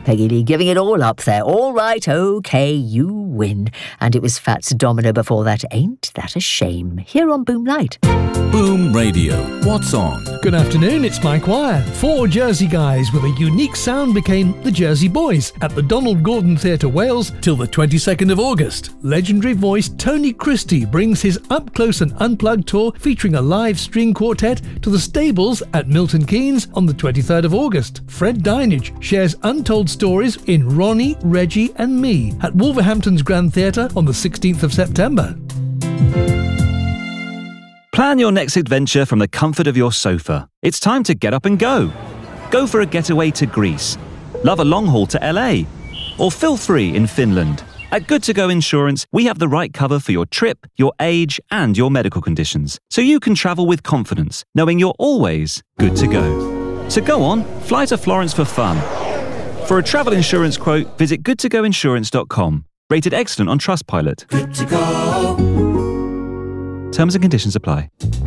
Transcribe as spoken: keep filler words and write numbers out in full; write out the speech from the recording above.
Peggy Lee giving it all up there. All right, OK, you win. And it was Fats Domino before that. Ain't that a shame? Here on Boom Light. Boom Radio. What's on? Good afternoon, it's Mike Wire. Four Jersey guys with a unique sound became the Jersey Boys at the Donald Gordon Theatre, Wales, till the twenty-second of August. Legendary voice Tony Christie brings his Up Close and Unplugged tour featuring a live string quartet to the Stables at Milton Keynes on the twenty-third of August. Fred Dinage shares untold stories in Ronnie, Reggie and Me at Wolverhampton's Grand Theatre on the sixteenth of September. Plan your next adventure from the comfort of your sofa. It's time to get up and go. Go for a getaway to Greece. Love a long haul to L A. Or feel free in Finland. At Good To Go Insurance, we have the right cover for your trip, your age, and your medical conditions, so you can travel with confidence, knowing you're always good to go. So go on, fly to Florence for fun. For a travel insurance quote, visit good to go insurance dot com. Rated excellent on Trustpilot. Good to go. Terms and conditions apply.